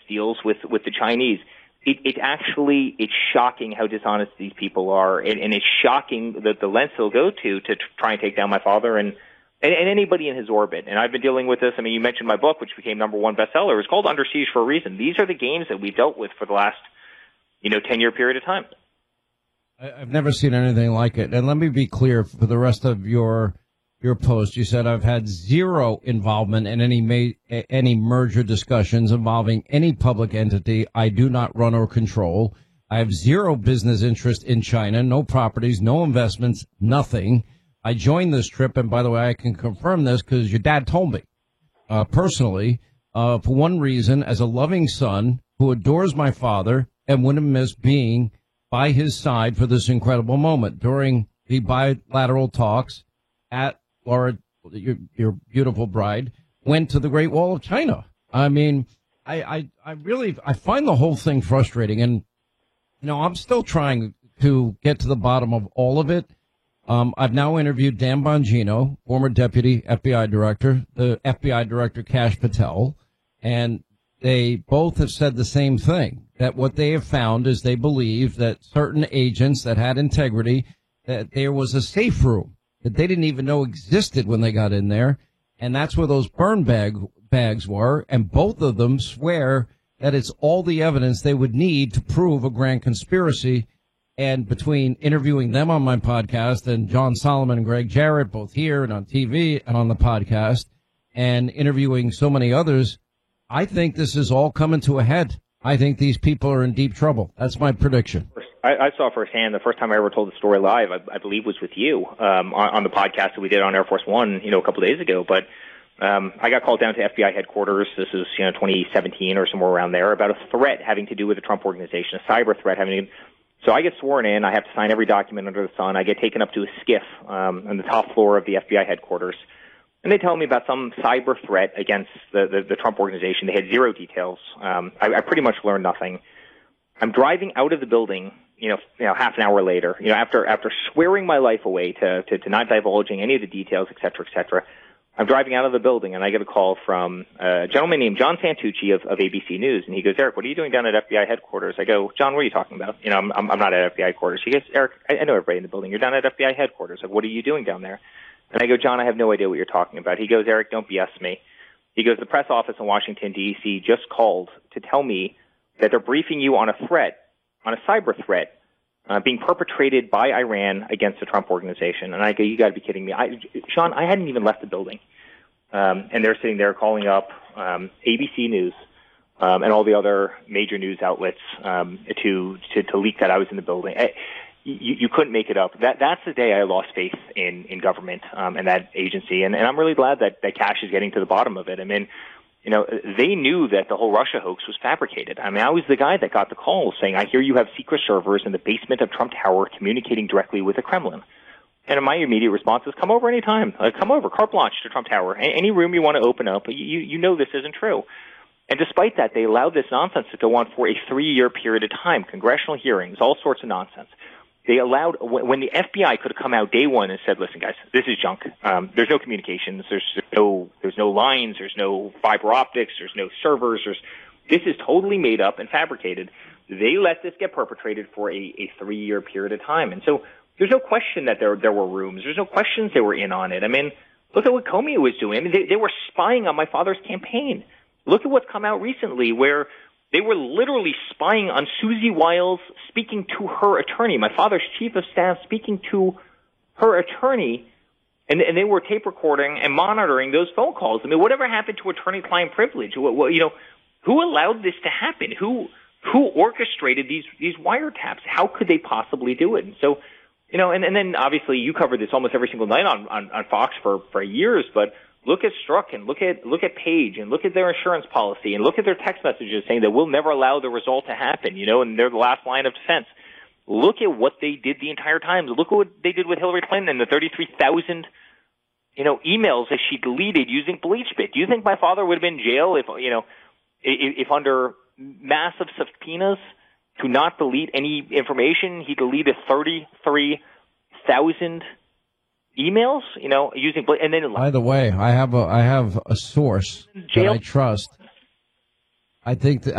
deals with the Chinese. It's shocking how dishonest these people are, and it's shocking the lengths they'll go to try and take down my father and anybody in his orbit. And I've been dealing with this. I mean, you mentioned my book, which became #1 bestseller. It's called Under Siege for a reason. These are the games that we've dealt with for the last, 10-year period of time. I've never seen anything like it. And let me be clear for the rest of your post. You said I've had zero involvement in any merger discussions involving any public entity I do not run or control. I have zero business interest in China, no properties, no investments, nothing. I joined this trip, and by the way, I can confirm this because your dad told me personally, for one reason, as a loving son who adores my father and wouldn't miss being by his side for this incredible moment during the bilateral talks at Laura, your beautiful bride, went to the Great Wall of China. I mean, I find the whole thing frustrating. And, I'm still trying to get to the bottom of all of it. I've now interviewed Dan Bongino, former deputy FBI director, the FBI director, Kash Patel, and they both have said the same thing, that what they have found is they believe that certain agents that had integrity, that there was a safe room that they didn't even know existed when they got in there. And that's where those burn bags were. And both of them swear that it's all the evidence they would need to prove a grand conspiracy. And between interviewing them on my podcast and John Solomon and Greg Jarrett, both here and on TV and on the podcast, and interviewing so many others, I think this is all coming to a head. I think these people are in deep trouble. That's my prediction. I saw firsthand. The first time I ever told the story live, I believe, was with you on the podcast that we did on Air Force One, a couple of days ago. But I got called down to FBI headquarters. This is 2017 or somewhere around there, about a threat having to do with the Trump Organization, a cyber threat having to. So I get sworn in. I have to sign every document under the sun. I get taken up to a skiff on the top floor of the FBI headquarters. And they tell me about some cyber threat against the Trump Organization. They had zero details. I pretty much learned nothing. I'm driving out of the building, half an hour later, after swearing my life away to not divulging any of the details, et cetera, et cetera. I'm driving out of the building, and I get a call from a gentleman named John Santucci of ABC News. And he goes, Eric, what are you doing down at FBI headquarters? I go, John, what are you talking about? I'm not at FBI headquarters. He goes, Eric, I know everybody in the building. You're down at FBI headquarters. Like, what are you doing down there? And I go, John, I have no idea what you're talking about. He goes, Eric, don't BS me. He goes, the press office in Washington, D.C. just called to tell me that they're briefing you on a threat, on a cyber threat, being perpetrated by Iran against the Trump Organization. And I go, you got to be kidding me. Sean, I hadn't even left the building. And they're sitting there calling up ABC News and all the other major news outlets to leak that I was in the building. You couldn't make it up. That's the day I lost faith in government and that agency. And I'm really glad that Kash is getting to the bottom of it. I mean, they knew that the whole Russia hoax was fabricated. I mean, I was the guy that got the call saying, I hear you have secret servers in the basement of Trump Tower communicating directly with the Kremlin. And my immediate response is, come over anytime. Come over, carte blanche to Trump Tower. Any room you want to open up, you know this isn't true. And despite that, they allowed this nonsense to go on for a 3-year period of time, congressional hearings, all sorts of nonsense. They allowed, when the FBI could have come out day one and said, listen, guys, this is junk. There's no communications. There's no lines. There's no fiber optics. There's no servers. This is totally made up and fabricated. They let this get perpetrated for a 3-year period of time. And so there's no question that there were rooms. There's no questions they were in on it. I mean, look at what Comey was doing. I mean, they were spying on my father's campaign. Look at what's come out recently where they were literally spying on Susie Wiles, speaking to her attorney, my father's chief of staff speaking to her attorney, and they were tape recording and monitoring those phone calls. I mean, whatever happened to attorney-client privilege? Who allowed this to happen? Who orchestrated these wiretaps? How could they possibly do it? And so, and then obviously you covered this almost every single night on Fox for years, but look at Strzok and look at Page and look at their insurance policy and look at their text messages saying that we'll never allow the result to happen, and they're the last line of defense. Look at what they did the entire time. Look at what they did with Hillary Clinton and the 33,000, emails that she deleted using BleachBit. Do you think my father would have been in jail if under massive subpoenas to not delete any information, he deleted 33,000 emails, using, and then. By the way, I have a source that I trust. I think that